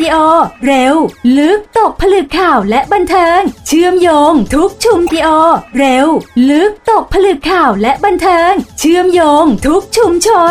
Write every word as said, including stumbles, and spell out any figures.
ที โอ เร็วลึกตกผลึกข่าวและบันเทิงเชื่อมโยงทุกชุม ที โอ เร็วลึกตกผลึกข่าวและบันเทิงเชื่อมโยงทุกชุมชน